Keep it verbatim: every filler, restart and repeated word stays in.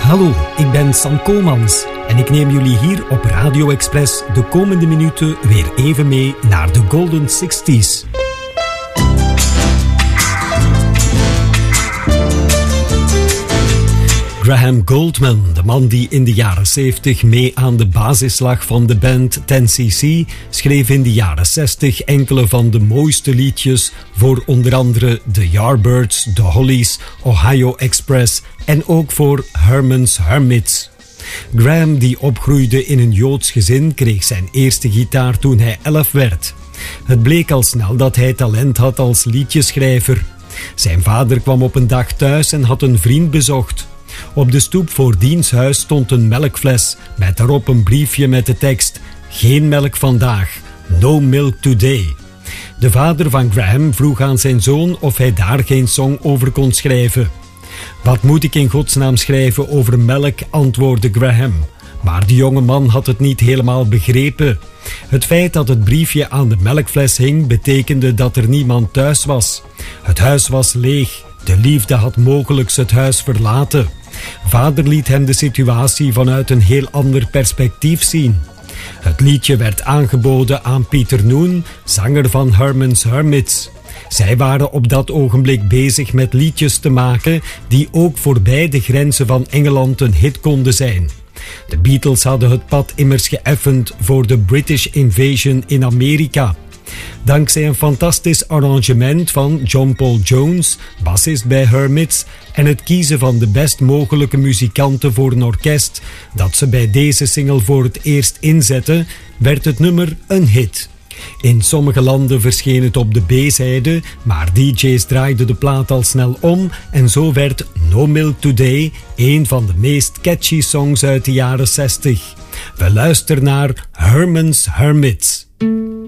Hallo, ik ben Sam Koolmans en ik neem jullie hier op Radio Express de komende minuten weer even mee naar de Golden zestig's. Graham Gouldman, de man die in de jaren zeventig mee aan de basis lag van de band ten cc, schreef in de jaren zestig enkele van de mooiste liedjes voor onder andere The Yardbirds, The Hollies, Ohio Express en ook voor Herman's Hermits. Graham, die opgroeide in een Joods gezin, kreeg zijn eerste gitaar toen hij elf werd. Het bleek al snel dat hij talent had als liedjeschrijver. Zijn vader kwam op een dag thuis en had een vriend bezocht. Op de stoep voor diens huis stond een melkfles met daarop een briefje met de tekst: geen melk vandaag, no milk today. De vader van Graham vroeg aan zijn zoon of hij daar geen song over kon schrijven. Wat moet ik in godsnaam schrijven over melk, antwoordde Graham. Maar de jonge man had het niet helemaal begrepen. Het feit dat het briefje aan de melkfles hing betekende dat er niemand thuis was. Het huis was leeg. De liefde had mogelijks het huis verlaten. Vader liet hem de situatie vanuit een heel ander perspectief zien. Het liedje werd aangeboden aan Peter Noon, zanger van Herman's Hermits. Zij waren op dat ogenblik bezig met liedjes te maken die ook voorbij de grenzen van Engeland een hit konden zijn. De Beatles hadden het pad immers geëffend voor de British Invasion in Amerika. Dankzij een fantastisch arrangement van John Paul Jones, bassist bij Hermits, en het kiezen van de best mogelijke muzikanten voor een orkest dat ze bij deze single voor het eerst inzetten, werd het nummer een hit. In sommige landen verscheen het op de B-zijde, maar D J's draaiden de plaat al snel om en zo werd No Milk Today een van de meest catchy songs uit de jaren zestig. We luisteren naar Herman's Hermits.